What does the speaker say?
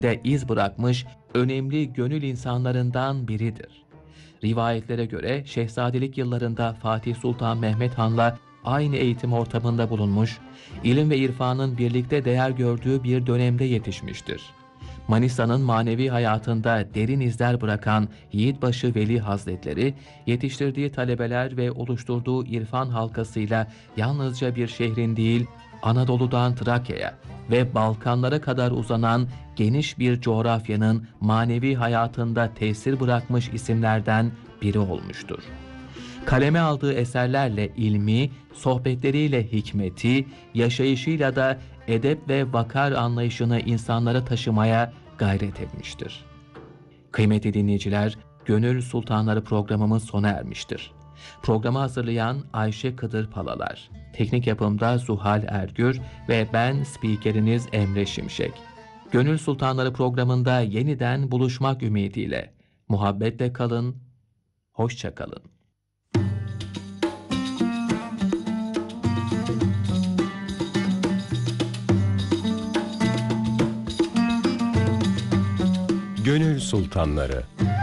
de iz bırakmış önemli gönül insanlarından biridir. Rivayetlere göre şehzadelik yıllarında Fatih Sultan Mehmet Han'la aynı eğitim ortamında bulunmuş, ilim ve irfanın birlikte değer gördüğü bir dönemde yetişmiştir. Manisa'nın manevi hayatında derin izler bırakan Yiğitbaşı Veli Hazretleri, yetiştirdiği talebeler ve oluşturduğu irfan halkasıyla yalnızca bir şehrin değil, Anadolu'dan Trakya'ya ve Balkanlara kadar uzanan geniş bir coğrafyanın manevi hayatında tesir bırakmış isimlerden biri olmuştur. Kaleme aldığı eserlerle ilmi, sohbetleriyle hikmeti, yaşayışıyla da edep ve vakar anlayışını insanlara taşımaya gayret etmiştir. Kıymetli dinleyiciler, Gönül Sultanları programımız sona ermiştir. Programı hazırlayan Ayşe Kıdır Palalar, teknik yapımda Zuhal Ergür ve ben spikeriniz Emre Şimşek. Gönül Sultanları programında yeniden buluşmak ümidiyle. Muhabbetle kalın, hoşça kalın. Gönül Sultanları.